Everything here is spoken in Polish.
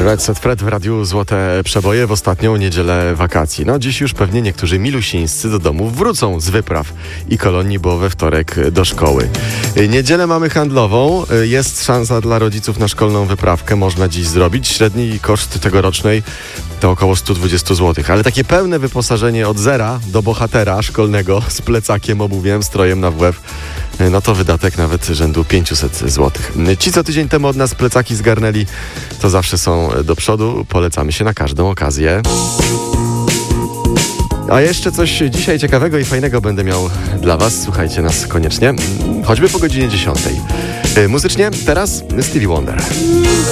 Red Set Fred w radiu Złote Przeboje w ostatnią niedzielę wakacji. No dziś już pewnie niektórzy milusińscy do domów wrócą z wypraw i kolonii, bo we wtorek do szkoły. Niedzielę mamy handlową. Jest szansa dla rodziców na szkolną wyprawkę. Można dziś zrobić. Średni koszt tegorocznej to około 120 zł. Ale takie pełne wyposażenie od zera do bohatera szkolnego z plecakiem, obuwiem, strojem na WF, no to wydatek nawet rzędu 500 zł. Ci, co tydzień temu od nas plecaki zgarnęli, to zawsze są do przodu. Polecamy się na każdą okazję. A jeszcze coś dzisiaj ciekawego i fajnego będę miał dla Was. Słuchajcie nas koniecznie, choćby po godzinie 10. Muzycznie teraz Stevie Wonder.